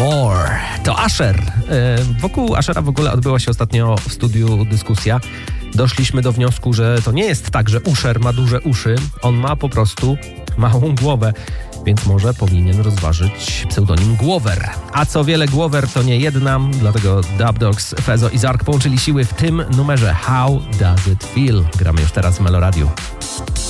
More. To Usher. Wokół Ushera w ogóle odbyła się ostatnio w studiu dyskusja. Doszliśmy do wniosku, że to nie jest tak, że Usher ma duże uszy. On ma po prostu małą głowę, więc może powinien rozważyć pseudonim Głower. A co wiele, Głower to nie jedna, dlatego Dub Dogs, Fezo i Zark połączyli siły w tym numerze How Does It Feel? Gramy już teraz w Meloradiu.